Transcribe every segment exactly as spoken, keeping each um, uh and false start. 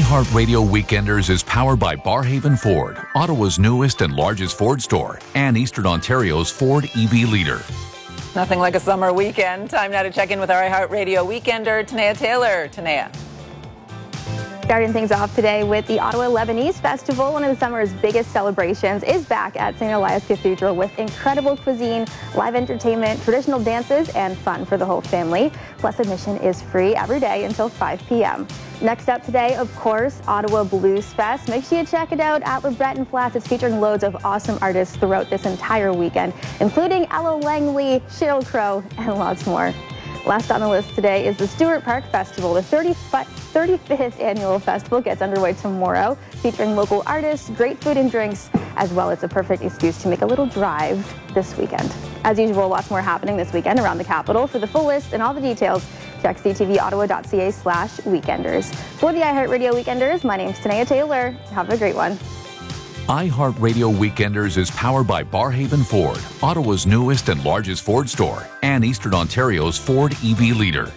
iHeartRadio Weekenders is powered by Barhaven Ford, Ottawa's newest and largest Ford store, and Eastern Ontario's Ford E V leader. Nothing like a summer weekend. Time now to check in with our iHeartRadio Weekender, Tanea Taylor. Tanea. Starting things off today with the Ottawa Lebanese Festival. One of the summer's biggest celebrations is back at Saint Elias Cathedral with incredible cuisine, live entertainment, traditional dances, and fun for the whole family. Plus, admission is free every day until five p.m. Next up today, of course, Ottawa Blues Fest. Make sure you check it out at LeBreton Flats. It's featuring loads of awesome artists throughout this entire weekend, including Ella Langley, Sheryl Crow, and lots more. Last on the list today is the Stewart Park Festival. The thirty-fifth annual festival gets underway tomorrow, featuring local artists, great food and drinks, as well as a perfect excuse to make a little drive this weekend. As usual, lots more happening this weekend around the capital. For the full list and all the details, check c t v ottawa dot c a slash weekenders. For the iHeartRadio Weekenders, my name's Tanea Taylor. Have a great one. iHeartRadio Weekenders is powered by Barhaven Ford, Ottawa's newest and largest Ford store, and Eastern Ontario's Ford E V leader.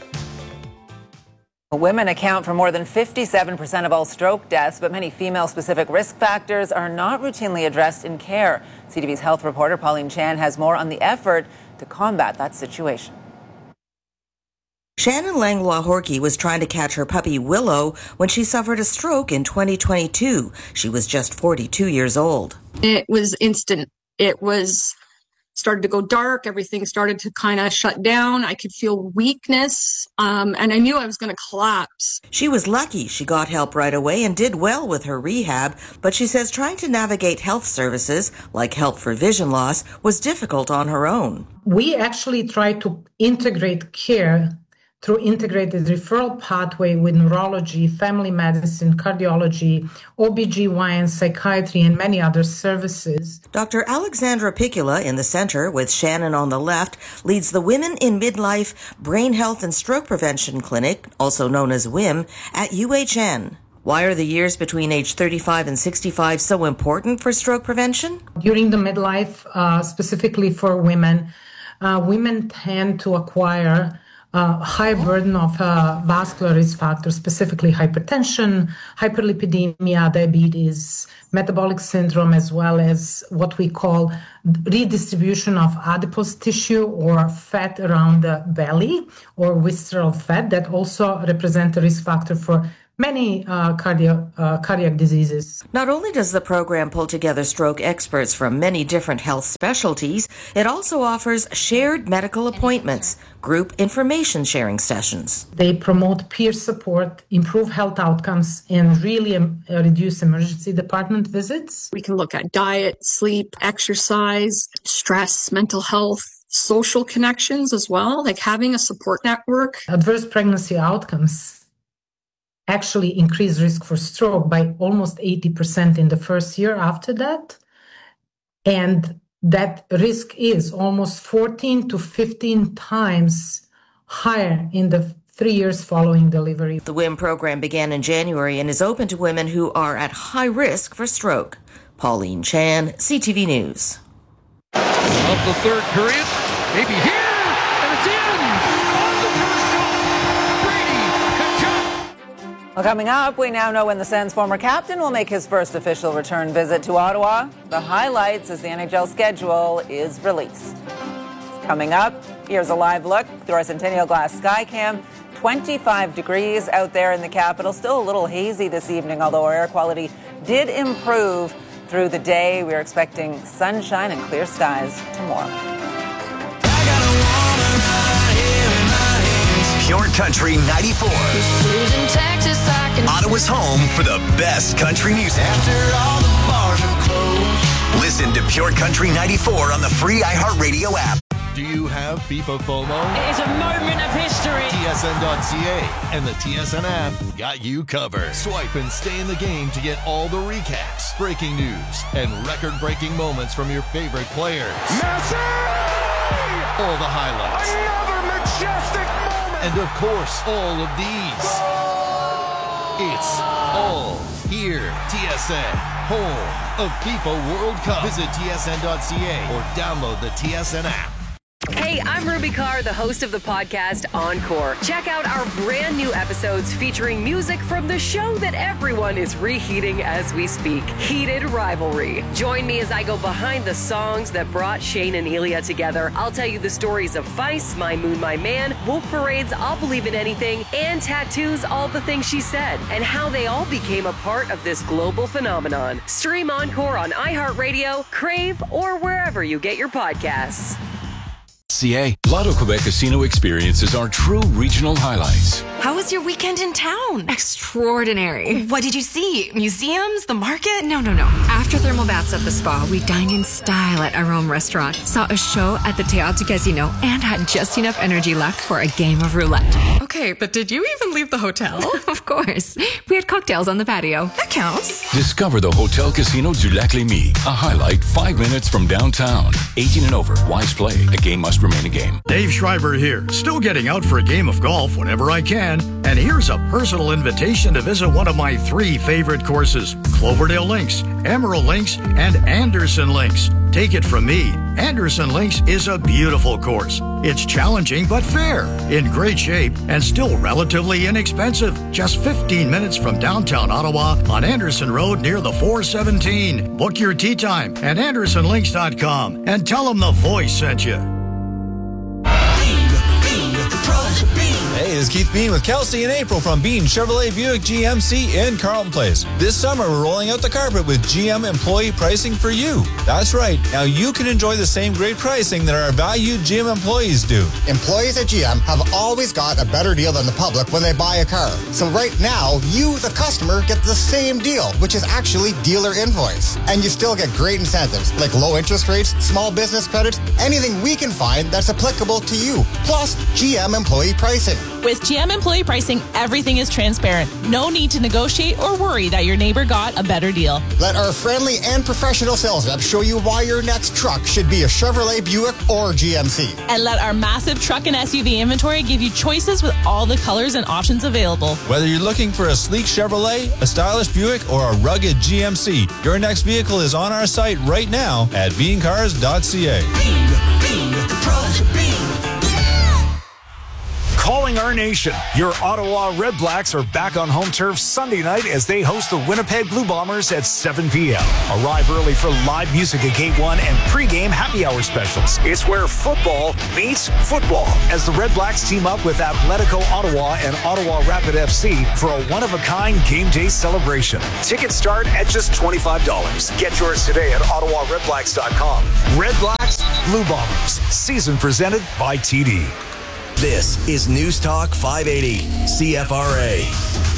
Women account for more than fifty-seven percent of all stroke deaths, but many female-specific risk factors are not routinely addressed in care. C T V's health reporter Pauline Chan has more on the effort to combat that situation. Shannon Langlois Horkey was trying to catch her puppy Willow when she suffered a stroke in twenty twenty-two. She was just forty-two years old. It was instant. It was started to go dark. Everything started to kind of shut down. I could feel weakness, um, and I knew I was going to collapse. She was lucky she got help right away and did well with her rehab, but she says trying to navigate health services, like help for vision loss, was difficult on her own. We actually tried to integrate care through integrated referral pathway with neurology, family medicine, cardiology, O B G Y N, psychiatry, and many other services. Doctor Alexandra Picula in the center, with Shannon on the left, leads the Women in Midlife Brain Health and Stroke Prevention Clinic, also known as W I M, at U H N. Why are the years between age thirty-five and sixty-five so important for stroke prevention? During the midlife, uh, specifically for women, uh, women tend to acquire Uh, high burden of uh, vascular risk factors, specifically hypertension, hyperlipidemia, diabetes, metabolic syndrome, as well as what we call redistribution of adipose tissue or fat around the belly, or visceral fat that also represent a risk factor for many uh, cardio, uh, cardiac diseases. Not only does the program pull together stroke experts from many different health specialties, it also offers shared medical appointments, group information sharing sessions. They promote peer support, improve health outcomes, and really um, reduce emergency department visits. We can look at diet, sleep, exercise, stress, mental health, social connections as well, like having a support network. Adverse pregnancy outcomes actually increase risk for stroke by almost eighty percent in the first year after that. And that risk is almost fourteen to fifteen times higher in the three years following delivery. The W I M program began in January and is open to women who are at high risk for stroke. Pauline Chan, C T V News. Of the third period, maybe here, and it's in! On the first goal, Brady Tkachuk. Well, coming up, we now know when the Sens' former captain will make his first official return visit to Ottawa. The highlights as the N H L schedule is released. Coming up, here's a live look through our Centennial Glass Skycam. twenty-five degrees out there in the capital. Still a little hazy this evening, although our air quality did improve through the day. We're expecting sunshine and clear skies tomorrow. Pure Country ninety-four. Ottawa's home for the best country music. After all the bars are closed. Listen to Pure Country ninety-four on the free iHeartRadio app. Do you have FIFA FOMO? It is a moment of history. T S N dot C A and the T S N app got you covered. Swipe and stay in the game to get all the recaps, breaking news, and record-breaking moments from your favorite players. Messi! All the highlights. Another majestic moment! And of course, all of these. It's all here. T S N, home of FIFA World Cup. Visit T S N dot C A or download the T S N app. Hey, I'm I'm Ruby Carr, the host of the podcast Encore. Check out our brand new episodes featuring music from the show that everyone is reheating as we speak, Heated Rivalry. Join me as I go behind the songs that brought Shane and Elia together. I'll tell you the stories of Feist, My Moon, My Man, Wolf Parade's I'll Believe in Anything, and Tattoo's All the Things She Said, and how they all became a part of this global phenomenon. Stream Encore on iHeartRadio, Crave, or wherever you get your podcasts. C A. Lotto Quebec Casino experiences are true regional highlights. How was your weekend in town? Extraordinary. What did you see? Museums? The market? No, no, no. After thermal baths at the spa, we dined in style at Arome Restaurant, saw a show at the Théâtre Casino, and had just enough energy left for a game of roulette. Okay, but did you even leave the hotel? Of course. We had cocktails on the patio. That counts. Discover the Hotel Casino du Lac-Lémy, a highlight five minutes from downtown. eighteen and over. Wise play. A game must remain a game. Dave Schreiber here. Still getting out for a game of golf whenever I can. And here's a personal invitation to visit one of my three favorite courses, Cloverdale Links, Emerald Links, and Anderson Links. Take it from me, Anderson Links is a beautiful course. It's challenging but fair, in great shape, and still relatively inexpensive. Just fifteen minutes from downtown Ottawa on Anderson Road near the four seventeen. Book your tee time at anderson links dot com and tell them the voice sent you. Hey, it's Keith Bean with Kelsey and April from Bean Chevrolet Buick G M C in Carlton Place. This summer, we're rolling out the carpet with G M employee pricing for you. That's right. Now you can enjoy the same great pricing that our valued G M employees do. Employees at G M have always got a better deal than the public when they buy a car. So right now, you, the customer, get the same deal, which is actually dealer invoice. And you still get great incentives, like low interest rates, small business credits, anything we can find that's applicable to you. Plus, G M employee pricing. With G M employee pricing, everything is transparent. No need to negotiate or worry that your neighbor got a better deal. Let our friendly and professional sales reps show you why your next truck should be a Chevrolet, Buick, or G M C. And let our massive truck and S U V inventory give you choices with all the colors and options available. Whether you're looking for a sleek Chevrolet, a stylish Buick, or a rugged G M C, your next vehicle is on our site right now at bean cars dot c a. Bean, Bean, the pros of Bean. Calling our nation. Your Ottawa Red Blacks are back on home turf Sunday night as they host the Winnipeg Blue Bombers at seven p.m. Arrive early for live music at Gate one and pregame happy hour specials. It's where football meets football as the Red Blacks team up with Atletico Ottawa and Ottawa Rapid F C for a one-of-a-kind game day celebration. Tickets start at just twenty-five dollars. Get yours today at ottawa red blacks dot com. Red Blacks, Blue Bombers. Season presented by T D. This is News Talk five eighty, C F R A.